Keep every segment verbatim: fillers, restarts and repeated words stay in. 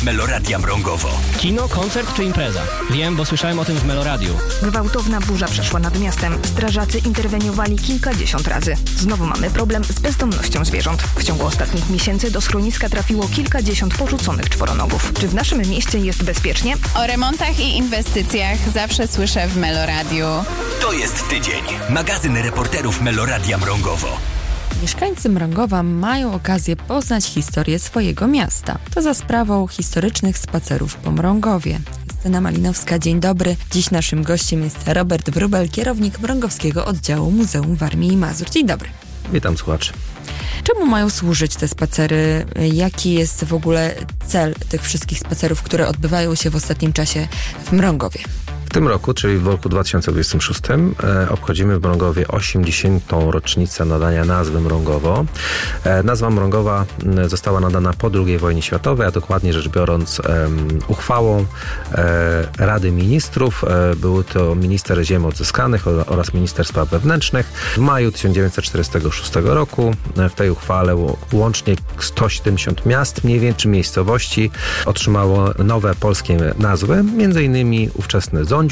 Meloradia Mrągowo. Kino, koncert czy impreza? Wiem, bo słyszałem o tym w Meloradiu. Gwałtowna burza przeszła nad miastem. Strażacy interweniowali kilkadziesiąt razy. Znowu mamy problem z bezdomnością zwierząt. W ciągu ostatnich miesięcy do schroniska trafiło kilkadziesiąt porzuconych czworonogów. Czy w naszym mieście jest bezpiecznie? O remontach i inwestycjach zawsze słyszę w Meloradiu. To jest tydzień. Magazyn reporterów Meloradia Mrągowo. Mieszkańcy Mrągowa mają okazję poznać historię swojego miasta. To za sprawą historycznych spacerów po Mrągowie. Justyna Malinowska, dzień dobry. Dziś naszym gościem jest Robert Wróbel, kierownik Mrągowskiego Oddziału Muzeum Warmii i Mazur. Dzień dobry. Witam słuchaczy. Czemu mają służyć te spacery? Jaki jest w ogóle cel tych wszystkich spacerów, które odbywają się w ostatnim czasie w Mrągowie? W tym roku, czyli w roku dwa tysiące dwudziestym szóstym, e, obchodzimy w Mrągowie osiemdziesiątą rocznicę nadania nazwy Mrągowo. E, nazwa Mrągowa została nadana po drugiej wojnie światowej, a dokładnie rzecz biorąc e, uchwałą e, Rady Ministrów. E, były to minister ziem odzyskanych oraz minister spraw wewnętrznych. W maju tysiąc dziewięćset czterdziestego szóstego roku e, w tej uchwale łącznie sto siedemdziesiąt miast, mniej więcej miejscowości otrzymało nowe polskie nazwy, między innymi ówczesny Ządźborg.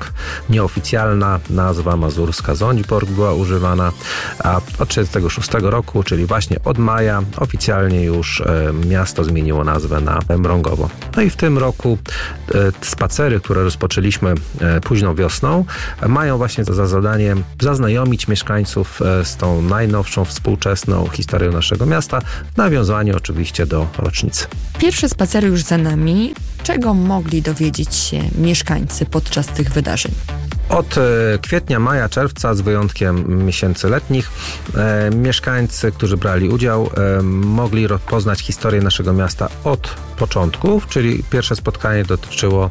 Nieoficjalna nazwa mazurska Ządźborg była używana, a od tysiąc dziewięćset trzydziestego szóstego roku, czyli właśnie od maja, oficjalnie już e, miasto zmieniło nazwę na Mrągowo. No i w tym roku e, spacery, które rozpoczęliśmy e, późną wiosną, e, mają właśnie za, za zadanie zaznajomić mieszkańców e, z tą najnowszą, współczesną historią naszego miasta, w nawiązaniu oczywiście do rocznicy. Pierwsze spacery już za nami. Czego mogli dowiedzieć się mieszkańcy podczas tych wydarzeń? Od kwietnia, maja, czerwca, z wyjątkiem miesięcy letnich, e, mieszkańcy, którzy brali udział, e, mogli poznać historię naszego miasta od początków, czyli pierwsze spotkanie dotyczyło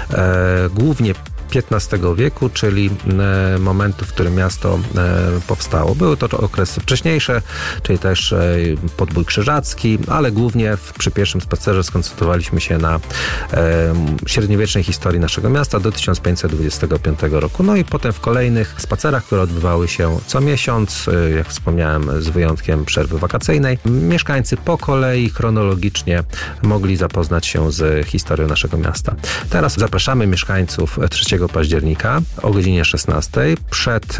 e, głównie piętnastego wieku, czyli e, momentu, w którym miasto e, powstało. Były to okresy wcześniejsze, czyli też e, podbój krzyżacki, ale głównie w, przy pierwszym spacerze skoncentrowaliśmy się na e, średniowiecznej historii naszego miasta do tysiąc pięćset dwudziestego piątego roku. No i potem w kolejnych spacerach, które odbywały się co miesiąc, e, jak wspomniałem, z wyjątkiem przerwy wakacyjnej, mieszkańcy po kolei chronologicznie mogli zapoznać się z historią naszego miasta. Teraz zapraszamy mieszkańców trzeciego października o godzinie szesnastej przed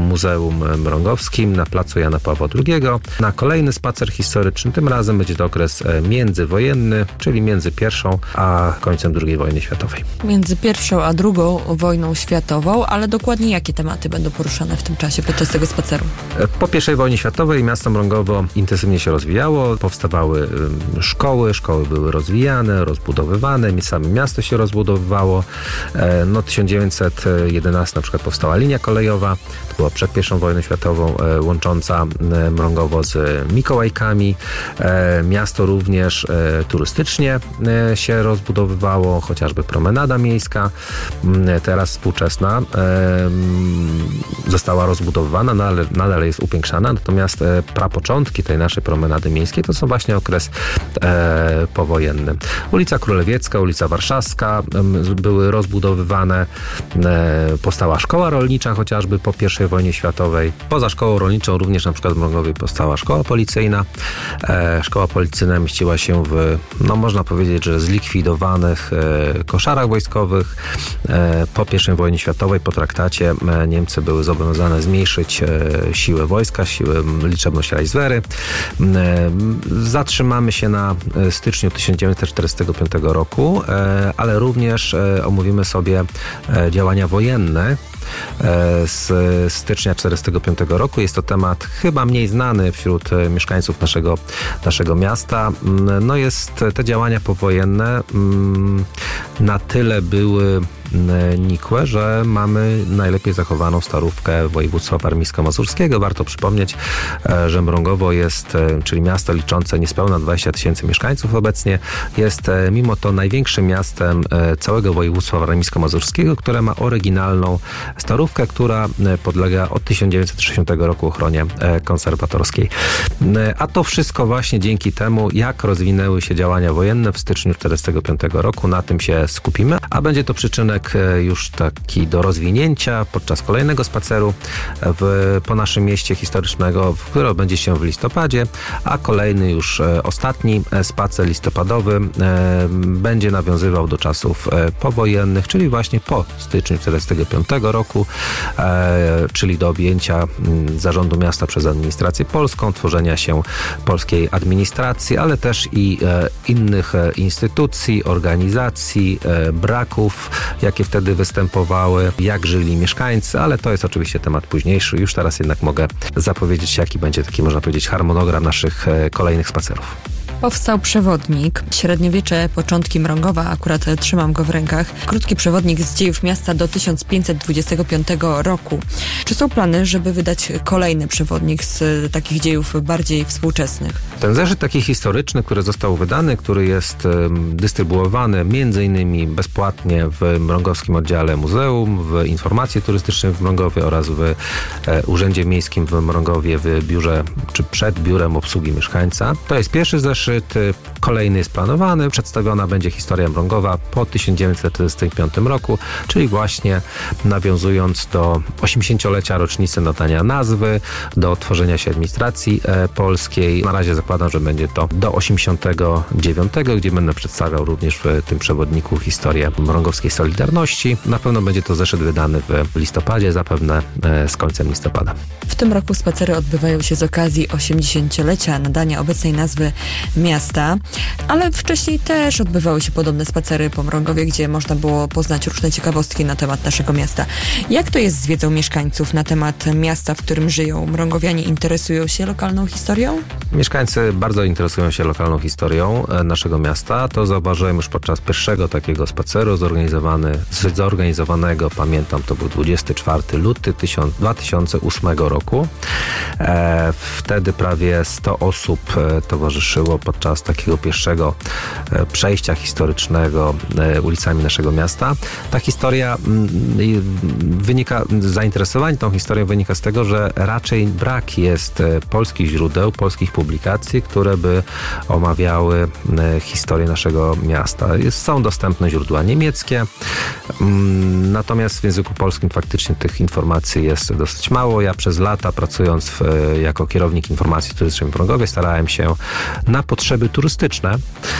Muzeum Mrągowskim na placu Jana Pawła drugiego na kolejny spacer historyczny. Tym razem będzie to okres międzywojenny, czyli między pierwszą a końcem drugiej wojny światowej. Między pierwszą a drugą wojną światową, ale dokładnie jakie tematy będą poruszane w tym czasie podczas tego spaceru? Po pierwszej wojnie światowej miasto Mrągowo intensywnie się rozwijało, powstawały szkoły, szkoły były rozwijane, rozbudowywane, same miasto się rozbudowywało. No, tysiąc dziewięćset jedenasty na przykład powstała linia kolejowa, to była przed pierwszą wojną światową, e, łącząca e, Mrągowo z Mikołajkami. E, miasto również e, turystycznie e, się rozbudowywało, chociażby promenada miejska, e, teraz współczesna, e, została rozbudowywana, no, ale nadal jest upiększana, natomiast e, prapoczątki tej naszej promenady miejskiej to są właśnie okres e, powojenny. Ulica Królewiecka, ulica Warszawska e, były rozbudowywane. Powstała szkoła rolnicza chociażby po pierwszej wojnie światowej. Poza szkołą rolniczą również na przykład w Mrągowie powstała szkoła policyjna. Szkoła policyjna mieściła się w, no można powiedzieć, że zlikwidowanych koszarach wojskowych. Po pierwszej wojnie światowej, po traktacie, Niemcy były zobowiązane zmniejszyć siłę wojska, siłę, liczebność Reichswehry. Zatrzymamy się na styczniu tysiąc dziewięćset czterdziestego piątego roku, ale również omówimy sobie działania wojenne z stycznia tysiąc dziewięćset czterdziestego piątego roku. Jest to temat chyba mniej znany wśród mieszkańców naszego, naszego miasta. No jest, te działania powojenne na tyle były nikłe, że mamy najlepiej zachowaną starówkę województwa warmińsko-mazurskiego. Warto przypomnieć, że Mrągowo jest, czyli miasto liczące niespełna dwadzieścia tysięcy mieszkańców obecnie, jest mimo to największym miastem całego województwa warmińsko-mazurskiego, które ma oryginalną Starówkę, która podlega od tysiąc dziewięćset sześćdziesiątego roku ochronie konserwatorskiej. A to wszystko właśnie dzięki temu, jak rozwinęły się działania wojenne w styczniu tysiąc dziewięćset czterdziestego piątego roku. Na tym się skupimy, a będzie to przyczynek już taki do rozwinięcia podczas kolejnego spaceru w, po naszym mieście historycznego, który odbędzie się w listopadzie, a kolejny już ostatni spacer listopadowy będzie nawiązywał do czasów powojennych, czyli właśnie po styczniu tysiąc dziewięćset czterdziestego piątego roku, czyli do objęcia zarządu miasta przez administrację polską, tworzenia się polskiej administracji, ale też i innych instytucji, organizacji, braków, jakie wtedy występowały, jak żyli mieszkańcy, ale to jest oczywiście temat późniejszy. Już teraz jednak mogę zapowiedzieć, jaki będzie taki, można powiedzieć, harmonogram naszych kolejnych spacerów. Powstał przewodnik, średniowiecze, początki Mrągowa, akurat trzymam go w rękach. Krótki przewodnik z dziejów miasta do tysiąc pięćset dwudziestego piątego roku. Czy są plany, żeby wydać kolejny przewodnik z takich dziejów bardziej współczesnych? Ten zeszyt taki historyczny, który został wydany, który jest um, dystrybuowany między innymi bezpłatnie w Mrągowskim Oddziale Muzeum, w Informacji Turystycznej w Mrągowie oraz w e, Urzędzie Miejskim w Mrągowie, w biurze, czy przed biurem obsługi mieszkańca. To jest pierwszy zeszyt. Kolejny jest planowany. Przedstawiona będzie historia Mrągowa po tysiąc dziewięćset czterdziestym piątym roku, czyli właśnie nawiązując do osiemdziesięciolecia rocznicy nadania nazwy, do tworzenia się administracji e, polskiej. Na razie zakładam, że będzie to do osiemdziesiątego dziewiątego, gdzie będę przedstawiał również w tym przewodniku historię mrągowskiej Solidarności. Na pewno będzie to zeszyt wydany w listopadzie, zapewne e, z końcem listopada. W tym roku spacery odbywają się z okazji osiemdziesięciolecia nadania obecnej nazwy miasta, ale wcześniej też odbywały się podobne spacery po Mrągowie, gdzie można było poznać różne ciekawostki na temat naszego miasta. Jak to jest z wiedzą mieszkańców na temat miasta, w którym żyją? Mrągowianie interesują się lokalną historią? Mieszkańcy bardzo interesują się lokalną historią naszego miasta. To zauważyłem już podczas pierwszego takiego spaceru zorganizowany, zorganizowanego, pamiętam, to był dwudziestego czwartego lutego dwa tysiące ósmego roku. E, wtedy prawie sto osób towarzyszyło podczas takiego pierwszego przejścia historycznego ulicami naszego miasta. Ta historia wynika, zainteresowanie tą historią wynika z tego, że raczej brak jest polskich źródeł, polskich publikacji, które by omawiały historię naszego miasta. Jest, są dostępne źródła niemieckie, natomiast w języku polskim faktycznie tych informacji jest dosyć mało. Ja przez lata, pracując w, jako kierownik informacji turystycznej w Mrągowie, starałem się na potrzeby turystyczne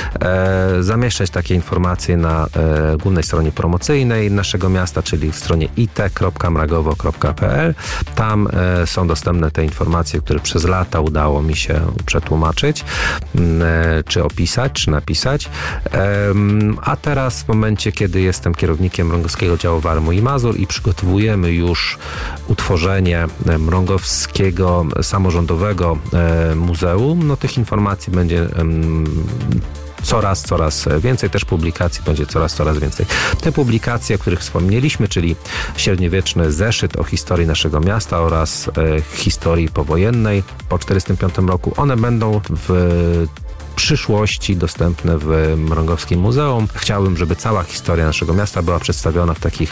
e, zamieszczać takie informacje na e, głównej stronie promocyjnej naszego miasta, czyli w stronie i t kropka mragowo kropka p l. Tam e, są dostępne te informacje, które przez lata udało mi się przetłumaczyć, e, czy opisać, czy napisać. E, a teraz w momencie, kiedy jestem kierownikiem Mrągowskiego Działu Warmii i Mazur i przygotowujemy już utworzenie Mrągowskiego Samorządowego e, Muzeum, no tych informacji będzie um, coraz, coraz więcej, też publikacji będzie coraz, coraz więcej. Te publikacje, o których wspomnieliśmy, czyli średniowieczny zeszyt o historii naszego miasta oraz e, historii powojennej po tysiąc dziewięćset czterdziestym piątym roku, one będą w przyszłości dostępne w Mrągowskim Muzeum. Chciałbym, żeby cała historia naszego miasta była przedstawiona w takich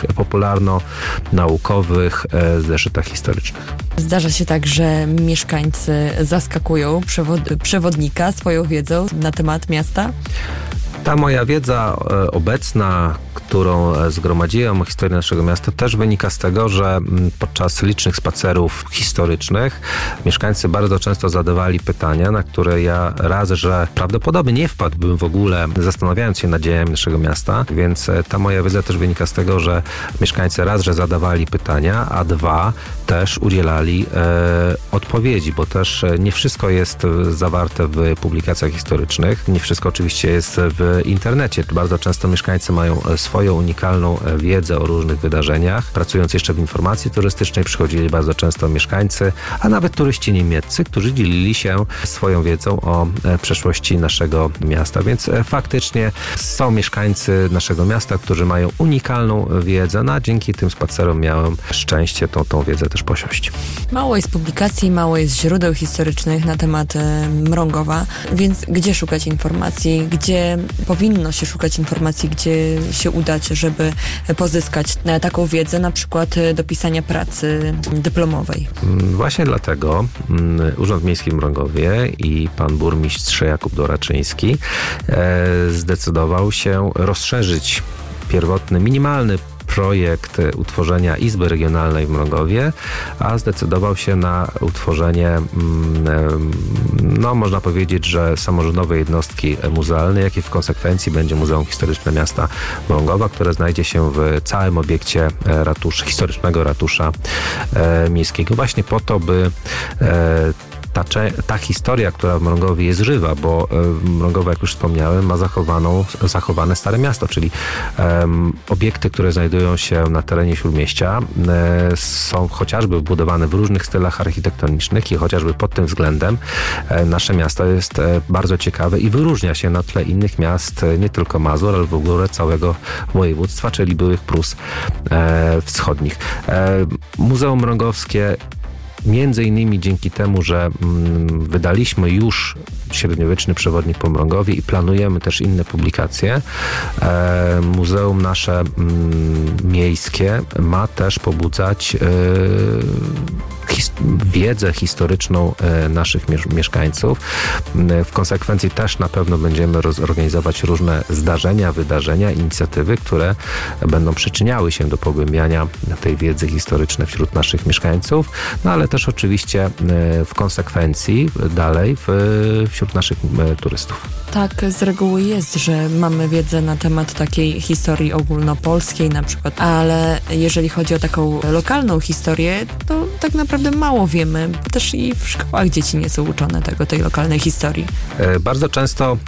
popularno-naukowych e, zeszytach historycznych. Zdarza się tak, że mieszkańcy zaskakują przewod- przewodnika swoją wiedzą na temat miasta? Ta moja wiedza e, obecna, którą zgromadziłem o historii naszego miasta, też wynika z tego, że podczas licznych spacerów historycznych mieszkańcy bardzo często zadawali pytania, na które ja raz, że prawdopodobnie nie wpadłbym w ogóle, zastanawiając się nad dziejami naszego miasta, więc ta moja wiedza też wynika z tego, że mieszkańcy raz, że zadawali pytania, a dwa, też udzielali e, odpowiedzi, bo też nie wszystko jest zawarte w publikacjach historycznych, nie wszystko oczywiście jest w internecie. Bardzo często mieszkańcy mają swoją unikalną wiedzę o różnych wydarzeniach. Pracując jeszcze w informacji turystycznej, przychodzili bardzo często mieszkańcy, a nawet turyści niemieccy, którzy dzielili się swoją wiedzą o przeszłości naszego miasta. Więc faktycznie są mieszkańcy naszego miasta, którzy mają unikalną wiedzę, no a dzięki tym spacerom miałem szczęście tą, tą wiedzę też posiąść. Mało jest publikacji, mało jest źródeł historycznych na temat e, Mrągowa, więc gdzie szukać informacji, gdzie powinno się szukać informacji, gdzie się udać, żeby pozyskać taką wiedzę, na przykład do pisania pracy dyplomowej? Właśnie dlatego Urząd Miejski w Mrągowie i pan burmistrz Jakub Doraczyński zdecydował się rozszerzyć pierwotny, minimalny projekt utworzenia Izby Regionalnej w Mrągowie, a zdecydował się na utworzenie, no można powiedzieć, że samorządowej jednostki muzealnej, jak i w konsekwencji będzie Muzeum Historyczne Miasta Mrągowa, które znajdzie się w całym obiekcie ratusza, historycznego ratusza miejskiego. Właśnie po to, by Ta, ta historia, która w Mrągowie jest żywa, bo Mrągowa, jak już wspomniałem, ma zachowaną, zachowane Stare Miasto, czyli um, obiekty, które znajdują się na terenie Śródmieścia e, są chociażby budowane w różnych stylach architektonicznych i chociażby pod tym względem e, nasze miasto jest e, bardzo ciekawe i wyróżnia się na tle innych miast, e, nie tylko Mazur, ale w ogóle całego województwa, czyli byłych Prus e, wschodnich. E, Muzeum Mrągowskie między innymi dzięki temu, że mm, wydaliśmy już średniowieczny przewodnik po Mrągowie i planujemy też inne publikacje, e, muzeum nasze mm, miejskie ma też pobudzać e, his- wiedzę historyczną e, naszych miesz- mieszkańców. E, w konsekwencji też na pewno będziemy roz- organizować różne zdarzenia, wydarzenia, inicjatywy, które będą przyczyniały się do pogłębiania tej wiedzy historycznej wśród naszych mieszkańców, no ale też oczywiście e, w konsekwencji dalej w, wśród naszych e, turystów. Tak z reguły jest, że mamy wiedzę na temat takiej historii ogólnopolskiej na przykład, ale jeżeli chodzi o taką lokalną historię, to tak naprawdę mało wiemy, bo też i w szkołach dzieci nie są uczone tego, tej lokalnej historii. E, bardzo często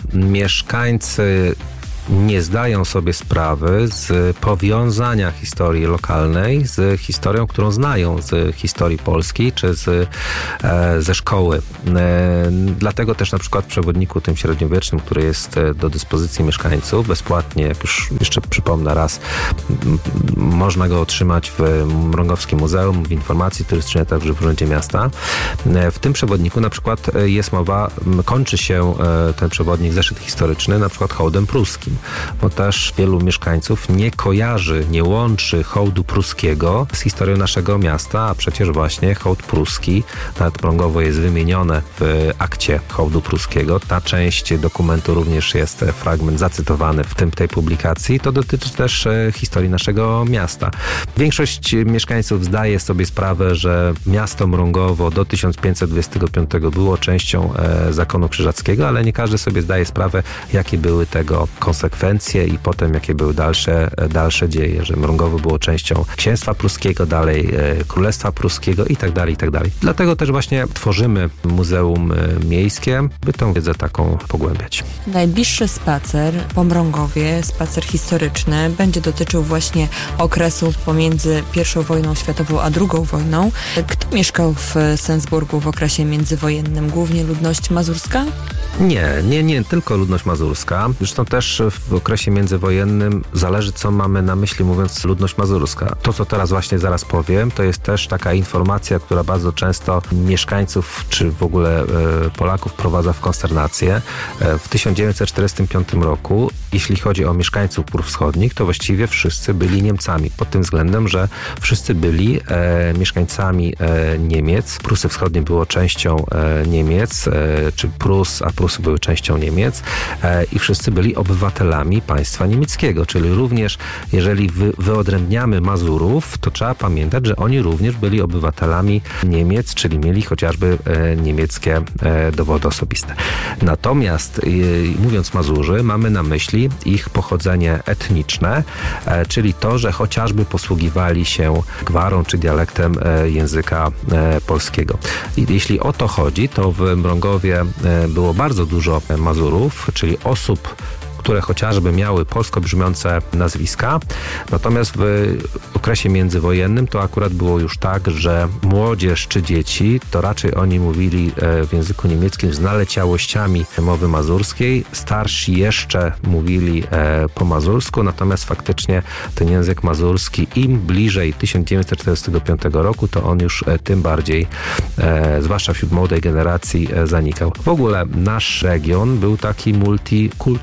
mieszkańcy nie zdają sobie sprawy z powiązania historii lokalnej z historią, którą znają z historii polskiej czy z, e, ze szkoły. E, dlatego też na przykład w przewodniku tym średniowiecznym, który jest do dyspozycji mieszkańców bezpłatnie, jak już jeszcze przypomnę raz, m, można go otrzymać w Mrągowskim Muzeum, w informacji turystycznej, także w Urzędzie Miasta. E, w tym przewodniku na przykład jest mowa, kończy się e, ten przewodnik, zeszyt historyczny, na przykład hołdem pruskim, bo też wielu mieszkańców nie kojarzy, nie łączy hołdu pruskiego z historią naszego miasta, a przecież właśnie hołd pruski, nawet Mrągowo jest wymienione w akcie hołdu pruskiego. Ta część dokumentu również jest fragment zacytowany w tym tej publikacji. To dotyczy też historii naszego miasta. Większość mieszkańców zdaje sobie sprawę, że miasto Mrągowo do tysiąc pięćset dwudziestego piątego było częścią e, zakonu krzyżackiego, ale nie każdy sobie zdaje sprawę, jakie były tego konsekwencje i potem jakie były dalsze, dalsze dzieje, że Mrągowo było częścią księstwa pruskiego, dalej e, królestwa pruskiego i tak dalej, i tak dalej. Dlatego też właśnie tworzymy Muzeum Miejskie, by tę wiedzę taką pogłębiać. Najbliższy spacer po Mrągowie, spacer historyczny, będzie dotyczył właśnie okresu pomiędzy pierwszą wojną światową a drugą wojną. Kto mieszkał w Sensburgu w okresie międzywojennym? Głównie ludność mazurska? Nie, nie, nie tylko ludność mazurska. Zresztą też w okresie międzywojennym zależy, co mamy na myśli, mówiąc ludność mazurska. To, co teraz właśnie zaraz powiem, to jest też taka informacja, która bardzo często mieszkańców, czy w ogóle e, Polaków wprowadza w konsternację. E, w tysiąc dziewięćset czterdziestym piątym roku, jeśli chodzi o mieszkańców Prus Wschodnich, to właściwie wszyscy byli Niemcami. Pod tym względem, że wszyscy byli e, mieszkańcami e, Niemiec. Prusy Wschodnie było częścią e, Niemiec, e, czy Prus, a Prusy były częścią Niemiec e, i wszyscy byli obywatelami państwa niemieckiego, czyli również jeżeli wy, wyodrębniamy Mazurów, to trzeba pamiętać, że oni również byli obywatelami Niemiec, czyli mieli chociażby e, niemieckie e, dowody osobiste. Natomiast e, mówiąc Mazurzy, mamy na myśli ich pochodzenie etniczne, e, czyli to, że chociażby posługiwali się gwarą czy dialektem e, języka e, polskiego. I jeśli o to chodzi, to w Mrągowie e, było bardzo dużo Mazurów, czyli osób, które chociażby miały polsko brzmiące nazwiska. Natomiast w okresie międzywojennym to akurat było już tak, że młodzież czy dzieci, to raczej oni mówili w języku niemieckim z naleciałościami mowy mazurskiej. Starsi jeszcze mówili po mazursku, natomiast faktycznie ten język mazurski im bliżej tysiąc dziewięćset czterdziestego piątego roku, to on już tym bardziej, zwłaszcza wśród młodej generacji, zanikał. W ogóle nasz region był taki multikulturowy.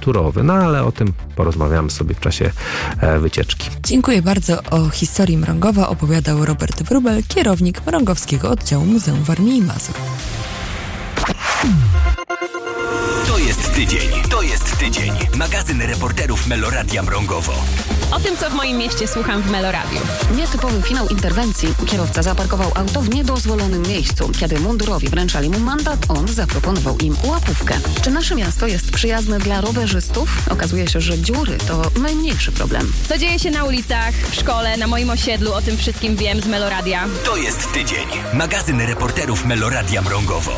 No ale o tym porozmawiamy sobie w czasie e, wycieczki. Dziękuję bardzo. O historii Mrągowa opowiadał Robert Wróbel, kierownik Mrągowskiego Oddziału Muzeum Warmii i Mazur. To jest tydzień. To jest tydzień. Magazyn reporterów Meloradia Mrągowo. O tym, co w moim mieście słucham w Meloradiu. Nietypowy finał interwencji. Kierowca zaparkował auto w niedozwolonym miejscu. Kiedy mundurowi wręczali mu mandat, on zaproponował im łapówkę. Czy nasze miasto jest przyjazne dla rowerzystów? Okazuje się, że dziury to najmniejszy problem. Co dzieje się na ulicach, w szkole, na moim osiedlu, o tym wszystkim wiem z Meloradia. To jest tydzień. Magazyn reporterów Meloradia Mrągowo.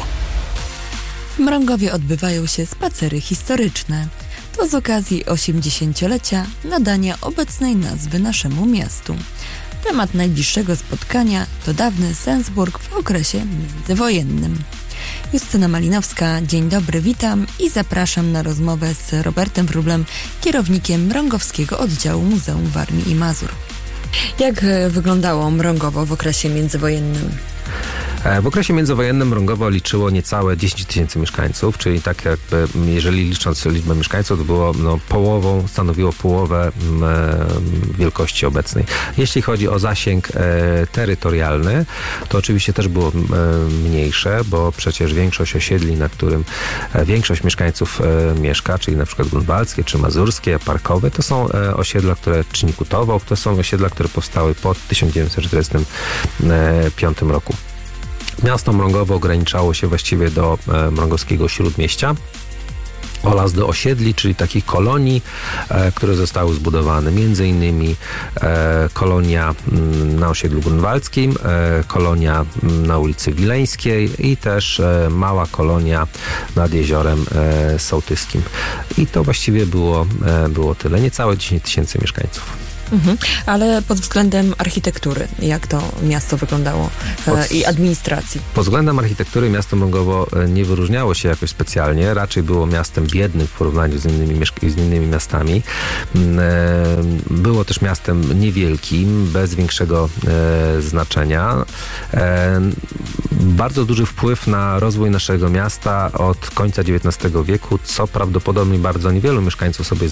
W Mrągowie odbywają się spacery historyczne. To z okazji osiemdziesięciolecia nadania obecnej nazwy naszemu miastu. Temat najbliższego spotkania to dawny Sensburg w okresie międzywojennym. Justyna Malinowska, dzień dobry, witam i zapraszam na rozmowę z Robertem Wróblem, kierownikiem Mrągowskiego Oddziału Muzeum Warmii i Mazur. Jak wyglądało Mrągowo w okresie międzywojennym? W okresie międzywojennym Mrągowo liczyło niecałe dziesięć tysięcy mieszkańców, czyli tak jakby, jeżeli licząc liczbę mieszkańców, to było no, połową, stanowiło połowę m, wielkości obecnej. Jeśli chodzi o zasięg e, terytorialny, to oczywiście też było e, mniejsze, bo przecież większość osiedli, na którym e, większość mieszkańców e, mieszka, czyli na przykład grunwaldzkie, czy mazurskie, parkowe, to są e, osiedla, które, czy Nikutowo, to są osiedla, które powstały po tysiąc dziewięćset czterdziestym piątym roku. Miasto Mrągowo ograniczało się właściwie do e, mrągowskiego śródmieścia oraz do osiedli, czyli takich kolonii, e, które zostały zbudowane. Między innymi e, kolonia m, na osiedlu grunwaldzkim, e, kolonia m, na ulicy Wileńskiej i też e, mała kolonia nad jeziorem e, Sołtyskim. I to właściwie było, e, było tyle. Niecałe dziesięć tysięcy mieszkańców. Mhm. Ale pod względem architektury, jak to miasto wyglądało e, Pod, i administracji? Pod względem architektury miasto Mrągowo nie wyróżniało się jakoś specjalnie, raczej było miastem biednym w porównaniu z innymi, z innymi miastami. E, było też miastem niewielkim, bez większego e, znaczenia. E, bardzo duży wpływ na rozwój naszego miasta od końca dziewiętnastego wieku, co prawdopodobnie bardzo niewielu mieszkańców sobie